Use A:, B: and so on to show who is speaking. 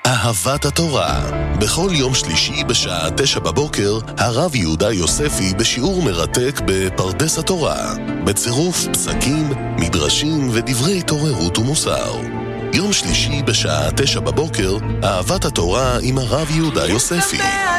A: אהבת התורה. בכל יום שלישי בשעה 9 בבוקר, הרב יהודה יוספי בשיעור מרתק בפרדס התורה, בצירוף פסקים, מדרשים ודברי התעוררות ומוסר. יום שלישי בשעה 9 בבוקר, אהבת התורה עם הרב יהודה יוספי.